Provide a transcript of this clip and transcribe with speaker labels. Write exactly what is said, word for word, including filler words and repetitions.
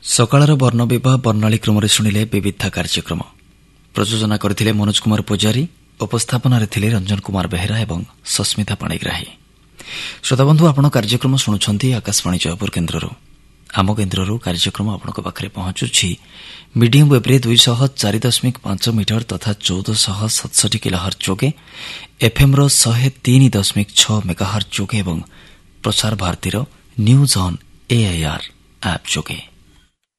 Speaker 1: ସକାଳର ବର୍ଣ୍ଣବିବାହ ବର୍ଣ୍ଣାଳୀ କ୍ରମରେ ଶୁଣିଲେ ବିବିଧା କାର୍ଯ୍ୟକ୍ରମ। ପ୍ରଯୋଜନା କରିଥିଲେ ମନୋଜ କୁମାର ପୂଜାରୀ, ଉପସ୍ଥାପନାରେ ଥିଲେ ରଞ୍ଜନ କୁମାର ବେହେରା ଏବଂ ସସ୍ମିତା ପାଣିଗ୍ରାହୀ। ଶ୍ରୋତାବନ୍ଧୁ, ଆପଣ କାର୍ଯ୍ୟକ୍ରମ ଶୁଣୁଛନ୍ତି ଆକାଶବାଣୀ ଜୟପୁର କେନ୍ଦ୍ରରୁ। ଆମ କେନ୍ଦ୍ରରୁ କାର୍ଯ୍ୟକ୍ରମ ଆପଣଙ୍କ ପାଖରେ ପହଞ୍ଚୁଛି ମିଡିୟମ୍ ୱେବ୍ରେ ଦୁଇଶହ ଚାରି ଦଶମିକ ପାଞ୍ଚ ମିଟର ତଥା ଚଉଦଶହ ସତଷଠି କିଲୋହର୍ଟ୍ଜ ଯୋଗେ, ଏଫ୍ଏମ୍ର ଶହେ ତିନି ଦଶମିକ ଛଅ ମେଗାହର୍ଟ୍ଜ ଯୋଗେ ଏବଂ ପ୍ରସାର ଭାରତୀର ନ୍ୟୁଜ୍ ଅନ୍ ଏଆଇଆର୍ ଆପ୍ ଯୋଗେ।